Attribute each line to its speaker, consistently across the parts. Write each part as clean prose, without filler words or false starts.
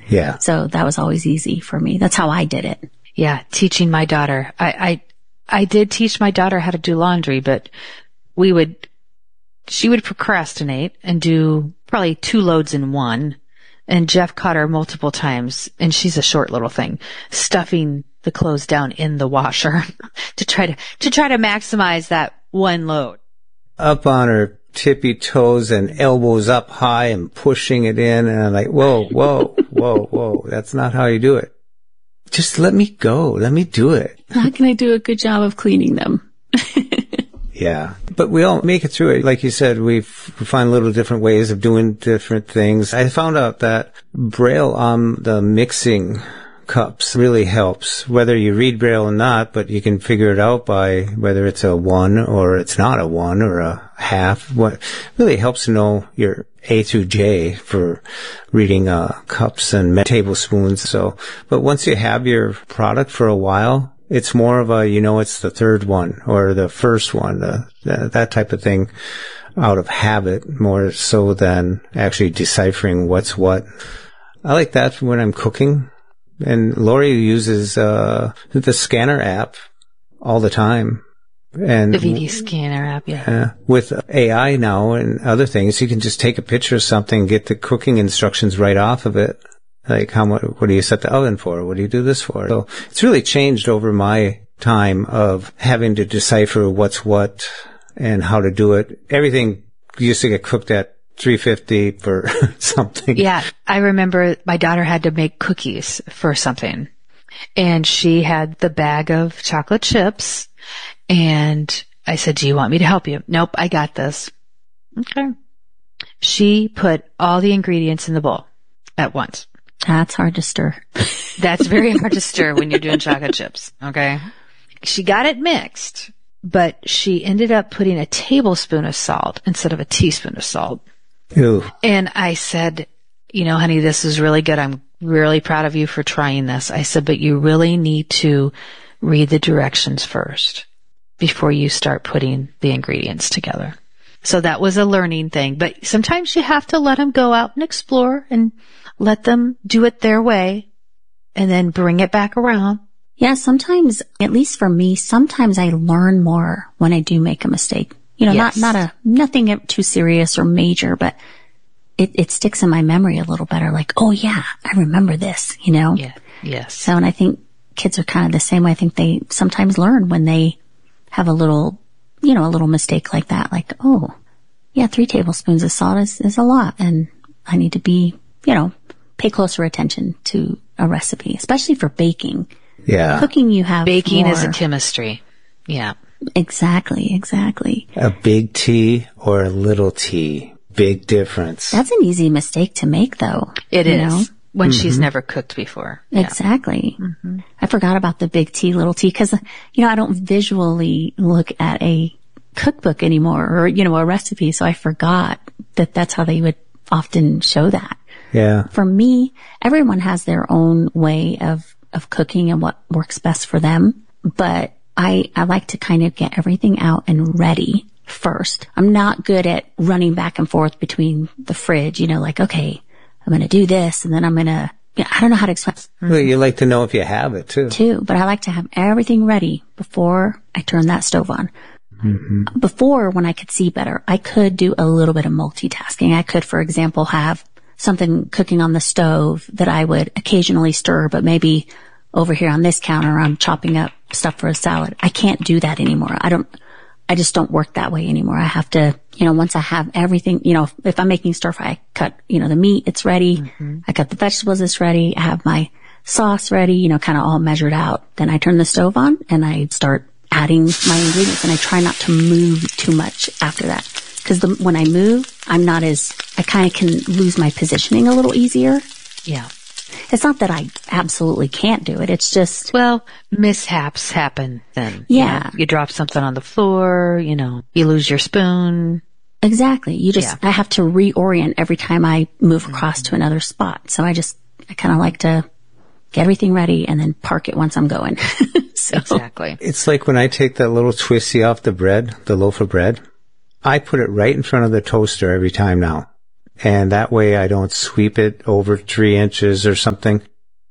Speaker 1: Yeah.
Speaker 2: So that was always easy for me. That's how I did it.
Speaker 3: Yeah. Teaching my daughter. I did teach my daughter how to do laundry, but she would procrastinate and do probably 2 loads in one. And Jeff caught her multiple times, and she's a short little thing, stuffing the clothes down in the washer to try to maximize that one load.
Speaker 1: Up on her tippy toes and elbows up high and pushing it in. And I'm like, whoa, whoa, whoa, whoa. That's not how you do it. Just let me go. Let me do it.
Speaker 2: How can I do a good job of cleaning them?
Speaker 1: Yeah. But we all make it through it. Like you said, we find little different ways of doing different things. I found out that Braille on the mixing cups really helps, whether you read Braille or not, but you can figure it out by whether it's a 1 or it's not a 1 or a half. What really helps to know your A through J for reading cups and tablespoons. So, but once you have your product for a while, it's more of a, it's the third one or the first one, that type of thing out of habit more so than actually deciphering what's what. I like that when I'm cooking. And Lori uses the scanner app all the time. And
Speaker 3: the VD scanner app, yeah.
Speaker 1: With AI now and other things, you can just take a picture of something, get the cooking instructions right off of it. Like what do you set the oven for? What do you do this for? So it's really changed over my time of having to decipher what's what and how to do it. Everything used to get cooked at 350 for something.
Speaker 3: Yeah. I remember my daughter had to make cookies for something, and she had the bag of chocolate chips, and I said, do you want me to help you? Nope, I got this. Okay. She put all the ingredients in the bowl at once.
Speaker 2: That's hard to stir.
Speaker 3: That's very hard to stir when you're doing chocolate chips. Okay. She got it mixed, but she ended up putting a tablespoon of salt instead of a teaspoon of salt.
Speaker 1: Ew.
Speaker 3: And I said, honey, this is really good. I'm really proud of you for trying this. I said, but you really need to read the directions first before you start putting the ingredients together. So that was a learning thing. But sometimes you have to let them go out and explore and let them do it their way and then bring it back around.
Speaker 2: Yeah, sometimes, at least for me, sometimes I learn more when I do make a mistake.
Speaker 3: Yes.
Speaker 2: Nothing too serious or major, but it sticks in my memory a little better. Like, oh yeah, I remember this,
Speaker 3: Yeah. Yes.
Speaker 2: So, and I think kids are kind of the same way. I think they sometimes learn when they have a little mistake like that. Like, oh yeah, 3 tablespoons of salt is a lot. And I need to be, pay closer attention to a recipe, especially for baking.
Speaker 1: Yeah.
Speaker 2: Cooking, you have
Speaker 3: baking
Speaker 2: more.
Speaker 3: is a chemistry. Yeah.
Speaker 2: Exactly.
Speaker 1: A big T or a little T. Big difference.
Speaker 2: That's an easy mistake to make, though.
Speaker 3: It is. When she's never cooked before.
Speaker 2: Yeah. Exactly. Mm-hmm. I forgot about the big T, little T, because, I don't visually look at a cookbook anymore or, a recipe. So I forgot that that's how they would often show that.
Speaker 1: Yeah.
Speaker 2: For me, everyone has their own way of cooking and what works best for them. But I like to kind of get everything out and ready first. I'm not good at running back and forth between the fridge, like, okay, I'm going to do this and then I'm going to, I don't know how to explain.
Speaker 1: Well, you like to know if you have it too.
Speaker 2: But I like to have everything ready before I turn that stove on. Mm-hmm. Before, when I could see better, I could do a little bit of multitasking. I could, for example, have something cooking on the stove that I would occasionally stir, but maybe over here on this counter, I'm chopping up stuff for a salad. I can't do that anymore. I just don't work that way anymore. I have to, once I have everything, if I'm making stir fry, I cut, the meat, it's ready. Mm-hmm. I cut the vegetables, it's ready. I have my sauce ready, kind of all measured out. Then I turn the stove on and I start adding my ingredients, and I try not to move too much after that. Because when I move, I kind of can lose my positioning a little easier.
Speaker 3: Yeah.
Speaker 2: It's not that I absolutely can't do it. It's just...
Speaker 3: Well, mishaps happen then.
Speaker 2: Yeah.
Speaker 3: You drop something on the floor, you lose your spoon.
Speaker 2: Exactly. I have to reorient every time I move across to another spot. So I kind of like to get everything ready and then park it once I'm going. So.
Speaker 3: Exactly.
Speaker 1: It's like when I take that little twisty off the bread, the loaf of bread, I put it right in front of the toaster every time now. And that way I don't sweep it over 3 inches or something.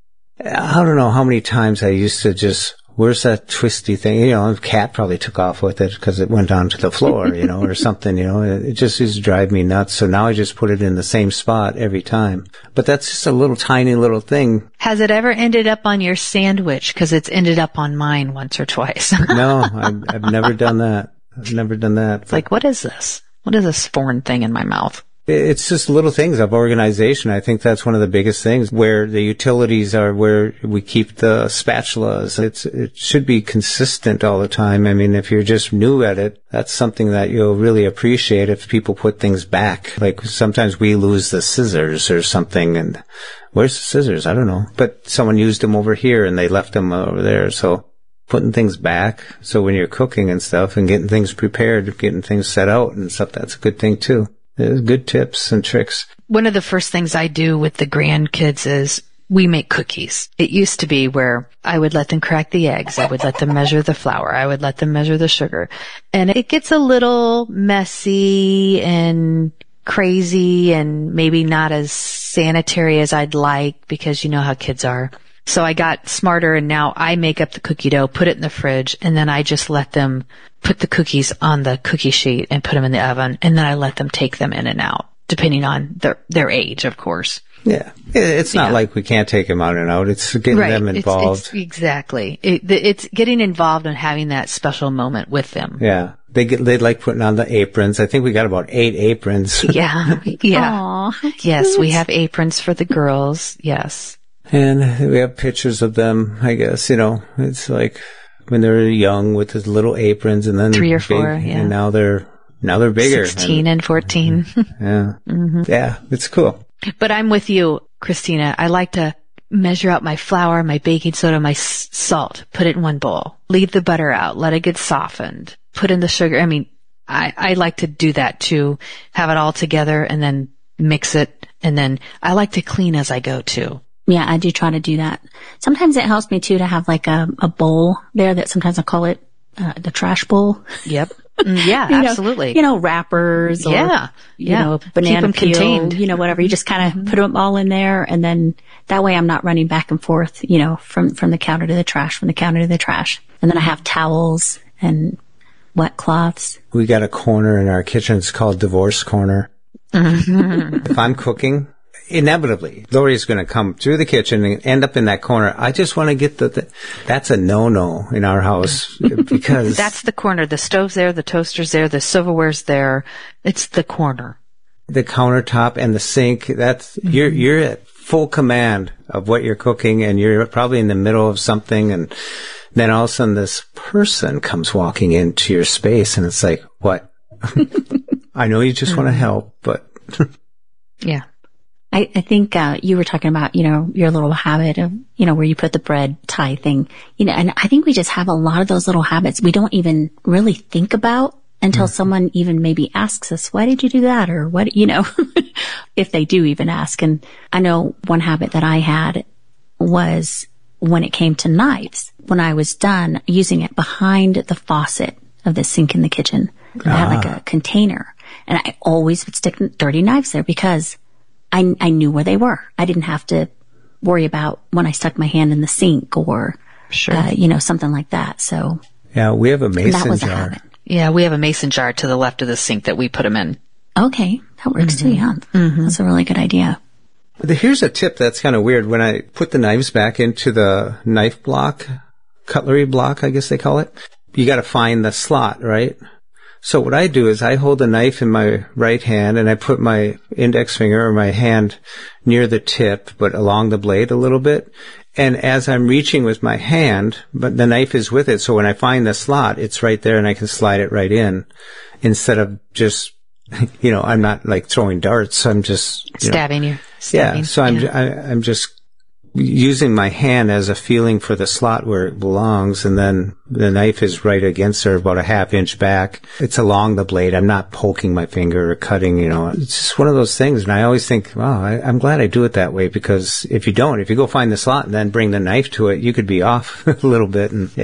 Speaker 1: I don't know how many times I used to just, where's that twisty thing? You know, the cat probably took off with it because it went down to the floor, you know, or something, you know. It just used to drive me nuts. So now I just put it in the same spot every time. But that's just a little tiny little thing.
Speaker 3: Has it ever ended up on your sandwich? Because it's ended up on mine once or twice.
Speaker 1: No, I've never done that. I've never done that.
Speaker 3: It's like, what is this? What is this foreign thing in my mouth?
Speaker 1: It's just little things of organization. I think that's one of the biggest things, where the utilities are, where we keep the spatulas. It should be consistent all the time. I mean, if you're just new at it, that's something that you'll really appreciate if people put things back. Like sometimes we lose the scissors or something, and where's the scissors? I don't know. But someone used them over here and they left them over there. So putting things back, so when you're cooking and stuff and getting things prepared, getting things set out and stuff, that's a good thing too. There's good tips and tricks.
Speaker 3: One of the first things I do with the grandkids is we make cookies. It used to be where I would let them crack the eggs. I would let them measure the flour. I would let them measure the sugar. And it gets a little messy and crazy and maybe not as sanitary as I'd like, because you know how kids are. So I got smarter, and now I make up the cookie dough, put it in the fridge, and then I just let them put the cookies on the cookie sheet and put them in the oven, and then I let them take them in and out, depending on their age, of course.
Speaker 1: Yeah. It's not like we can't take them out and out. It's getting them involved.
Speaker 3: It's exactly. It's getting involved and having that special moment with them.
Speaker 1: Yeah. They like putting on the aprons. I think we got about 8 aprons.
Speaker 3: Yeah. Yeah.
Speaker 2: Aww,
Speaker 3: yes, we have aprons for the girls. Yes.
Speaker 1: And we have pictures of them, I guess, you know. It's like when they're young with those little aprons, and then
Speaker 3: 3 or
Speaker 1: big,
Speaker 3: 4, yeah.
Speaker 1: And now they're bigger.
Speaker 3: 16 and 14.
Speaker 1: Yeah. Mm-hmm. Yeah, it's cool.
Speaker 3: But I'm with you, Christina. I like to measure out my flour, my baking soda, my salt, put it in one bowl, leave the butter out, let it get softened, put in the sugar. I mean, I like to do that too, have it all together and then mix it. And then I like to clean as I go too.
Speaker 2: Yeah, I do try to do that. Sometimes it helps me too to have like a bowl there that sometimes I call it the trash bowl.
Speaker 3: Yep. Yeah, absolutely.
Speaker 2: Wrappers or,
Speaker 3: Keep
Speaker 2: banana
Speaker 3: them
Speaker 2: peel,
Speaker 3: contained.
Speaker 2: whatever. You just kind of put them all in there, and then that way I'm not running back and forth, from the counter to the trash, from the counter to the trash. And then I have towels and wet cloths.
Speaker 1: We got a corner in our kitchen. It's called Divorce Corner. If I'm cooking, inevitably, Lori's going to come through the kitchen and end up in that corner. I just want to get that's a no-no in our house, because
Speaker 3: that's the corner. The stove's there, the toaster's there, the silverware's there. It's the corner.
Speaker 1: The countertop and the sink, that's, you're at full command of what you're cooking, and you're probably in the middle of something, and then all of a sudden this person comes walking into your space, and it's like, what? I know you just want to help, but
Speaker 3: yeah.
Speaker 2: I think, you were talking about, your little habit of, where you put the bread tie thing, and I think we just have a lot of those little habits we don't even really think about until someone even maybe asks us, why did you do that? Or what, if they do even ask. And I know one habit that I had was when it came to knives, when I was done using it behind the faucet of the sink in the kitchen, I had like a container, and I always would stick dirty knives there because I knew where they were. I didn't have to worry about when I stuck my hand in the sink or, something like that. So
Speaker 1: yeah, we have a mason
Speaker 2: that was
Speaker 1: jar.
Speaker 2: A habit.
Speaker 3: Yeah, we have a mason jar to the left of the sink that we put them in.
Speaker 2: Okay, that works too. Yeah, that's a really good idea.
Speaker 1: Here's a tip that's kind of weird. When I put the knives back into the knife block, cutlery block, I guess they call it, you got to find the slot, right? So what I do is I hold the knife in my right hand, and I put my index finger or my hand near the tip, but along the blade a little bit. And as I'm reaching with my hand, but the knife is with it, so when I find the slot, it's right there and I can slide it right in instead of just, I'm not like throwing darts. I'm just
Speaker 3: stabbing you.
Speaker 1: Yeah. So I'm just using my hand as a feeling for the slot where it belongs, and then the knife is right against her, about a half-inch back. It's along the blade. I'm not poking my finger or cutting, It's just one of those things, and I always think, wow, I'm glad I do it that way, because if you go find the slot and then bring the knife to it, you could be off a little bit, and yeah.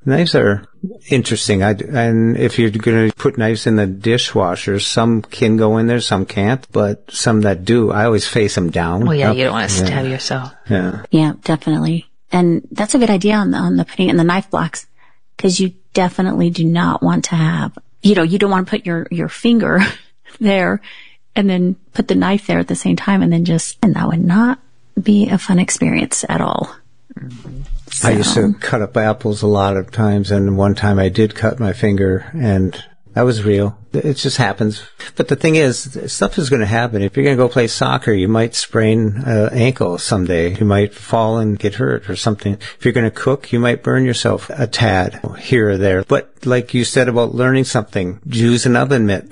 Speaker 1: Knives are interesting. And if you're going to put knives in the dishwasher, some can go in there, some can't, but some that do, I always face them down.
Speaker 3: Well, yeah, you don't want to stab yourself.
Speaker 1: Yeah.
Speaker 2: Yeah, definitely. And that's a good idea on the putting it in the knife blocks, because you definitely do not want to have, you don't want to put your finger there and then put the knife there at the same time and that would not be a fun experience at all.
Speaker 3: Mm-hmm.
Speaker 1: So. I used to cut up apples a lot of times, and one time I did cut my finger, and that was real. It just happens. But the thing is, stuff is going to happen. If you're going to go play soccer, you might sprain an ankle someday. You might fall and get hurt or something. If you're going to cook, you might burn yourself a tad here or there. But like you said about learning something, use an oven mitt.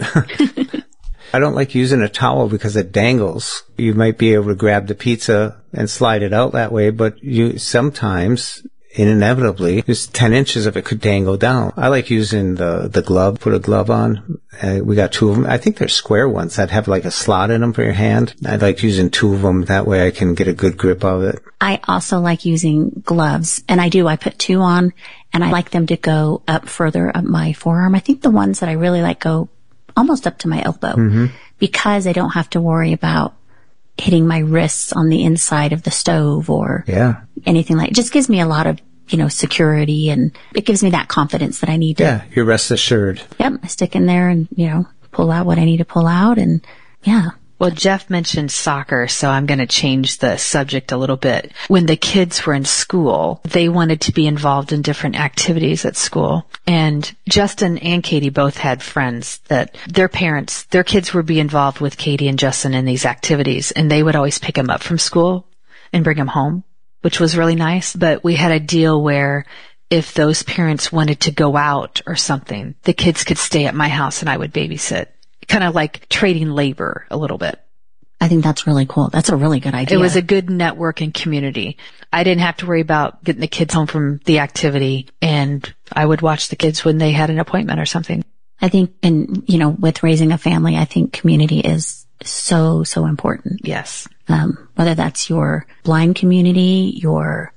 Speaker 1: I don't like using a towel because it dangles. You might be able to grab the pizza and slide it out that way, but you sometimes, inevitably, just 10 inches of it could dangle down. I like using the glove, put a glove on. We got 2 of them. I think they're square ones that have like a slot in them for your hand. I like using 2 of them. That way I can get a good grip of it.
Speaker 2: I also like using gloves, and I put 2 on, and I like them to go up further up my forearm. I think the ones that I really like go almost up to my elbow, because I don't have to worry about hitting my wrists on the inside of the stove or anything like it. Just gives me a lot of, security, and it gives me that confidence that I need to.
Speaker 1: Yeah, you're rest assured.
Speaker 2: Yep. I stick in there and, pull out what I need to pull out, and yeah.
Speaker 3: Well, Jeff mentioned soccer, so I'm going to change the subject a little bit. When the kids were in school, they wanted to be involved in different activities at school. And Justin and Katie both had friends that their kids would be involved with Katie and Justin in these activities, and they would always pick them up from school and bring them home, which was really nice. But we had a deal where if those parents wanted to go out or something, the kids could stay at my house and I would babysit. Kind of like trading labor a little bit.
Speaker 2: I think that's really cool. That's a really good idea.
Speaker 3: It was a good network and community. I didn't have to worry about getting the kids home from the activity, and I would watch the kids when they had an appointment or something.
Speaker 2: I think, and with raising a family, I think community is so, so important.
Speaker 3: Yes.
Speaker 2: Whether that's your blind community, your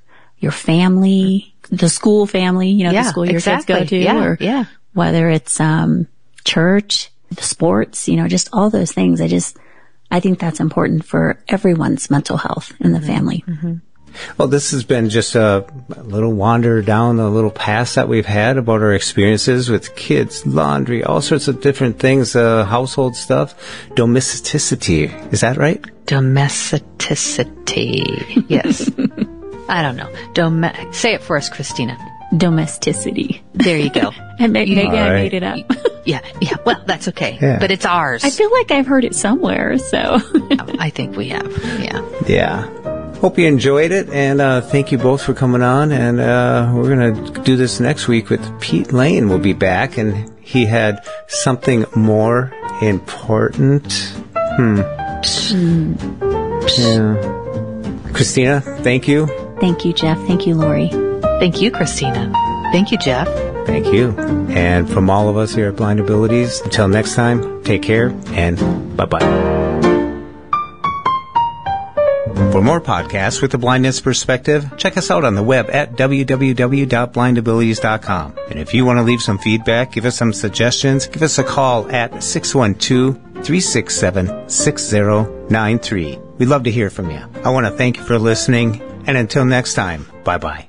Speaker 2: family, the school family, the school your kids go to, or whether it's church, the sports, just all those things. I think that's important for everyone's mental health in the family. Mm-hmm.
Speaker 1: Well, this has been just a little wander down the little path that we've had about our experiences with kids, laundry, all sorts of different things, household stuff, domesticity. Is that right?
Speaker 3: Domesticity. Yes. I don't know. Say it for us, Christina.
Speaker 2: Domesticity.
Speaker 3: There you go.
Speaker 2: I made it up.
Speaker 3: Yeah. Well, that's okay. Yeah. But it's ours.
Speaker 2: I feel like I've heard it somewhere, so.
Speaker 3: I think we have.
Speaker 1: Yeah. Hope you enjoyed it, and thank you both for coming on. And we're going to do this next week with Pete Lane. Will be back, and he had something more important. Yeah. Christina, thank you.
Speaker 2: Thank you, Jeff. Thank you, Lori.
Speaker 3: Thank you, Christina. Thank you, Jeff.
Speaker 1: Thank you. And from all of us here at Blind Abilities, until next time, take care and bye-bye. For more podcasts with the blindness perspective, check us out on the web at www.blindabilities.com. And if you want to leave some feedback, give us some suggestions, give us a call at 612-367-6093. We'd love to hear from you. I want to thank you for listening, and until next time, bye-bye.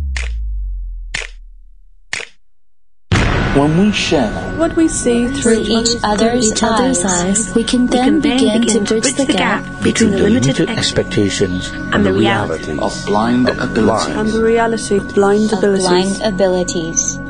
Speaker 4: When we share
Speaker 5: what we see through
Speaker 6: each other's eyes, we can then begin to bridge the gap
Speaker 4: between the limited expectations and the reality of blind abilities.
Speaker 5: And the reality of blind abilities.